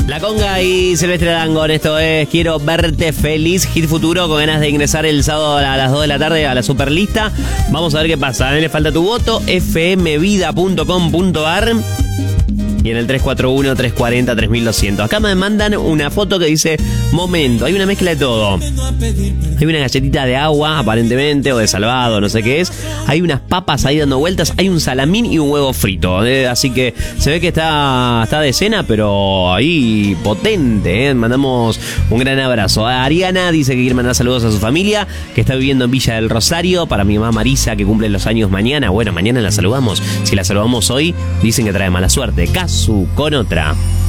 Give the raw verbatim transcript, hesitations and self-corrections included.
La Conga y Silvestre Dangond, esto es Quiero Verte Feliz, hit futuro, con ganas de ingresar el sábado a las dos de la tarde a la superlista. Vamos a ver qué pasa. Le falta tu voto, f m vida punto com punto a r y en el tres cuatro uno, tres cuatro cero, tres mil doscientos. Acá me mandan una foto que dice momento, hay una mezcla de todo. Hay una galletita de agua, aparentemente, o de salvado, no sé qué es. Hay unas papas ahí dando vueltas, hay un salamín y un huevo frito. Eh, así que se ve que está, está de cena, pero ahí potente. Eh. Mandamos un gran abrazo. Ariana dice que quiere mandar saludos a su familia, que está viviendo en Villa del Rosario. Para mi mamá Marisa, que cumple los años mañana. Bueno, mañana la saludamos. Si la saludamos hoy, dicen que trae mala suerte. Casu con otra.